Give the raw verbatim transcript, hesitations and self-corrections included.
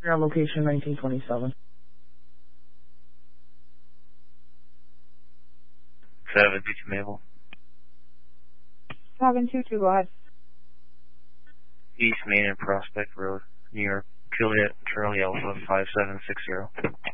You're on location nineteen twenty-seven. seven two two Mabel. seven two two, go ahead. East Main and Prospect Road, New York. Juliet, Charlie Alpha, five seven six zero.